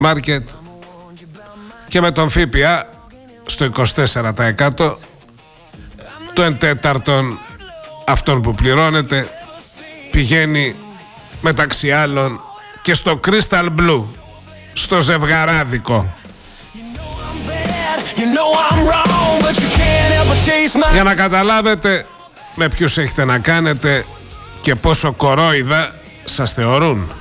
μάρκετ και με τον ΦΠΑ στο 24%, το 1/4 αυτών που πληρώνεται πηγαίνει μεταξύ άλλων και στο Crystal Blue, στο ζευγαράδικο. Για να καταλάβετε με ποιους έχετε να κάνετε και πόσο κορόιδα σας θεωρούν.